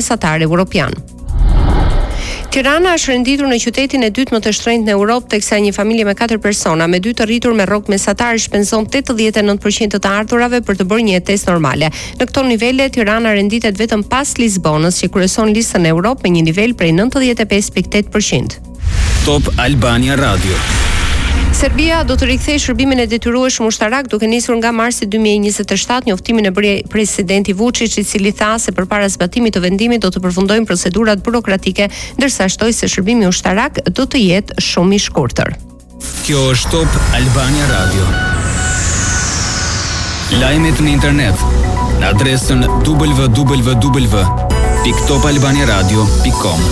mesatar evropian. Tirana është renditur në qytetin e dytë më të shtrenjtë në Europë, teksa një familje me 4 persona me 2 të rritur me rrok mesatar shpenzon 89% të ardhurave për të bërë një jetesë normale. Në këto nivele Tirana renditet vetëm pas Lisbonës, që kryeson listën e Europë me një nivel prej 95.8%. Top Albania Radio. Serbia do të rikthejë shërbimin e detyrueshëm ushtarak duke nisur nga marsi 2027, njoftimin e bëri presidenti Vučić, i cili tha se përpara zbatimit të vendimit do të përfundojnë procedurat burokratike, ndërsa shtoi se shërbimi ushtarak do të jetë shumë i shkurtër. Kjo është Top Albania Radio. Lajmet në internet në adresën www.topalbaniaradio.com.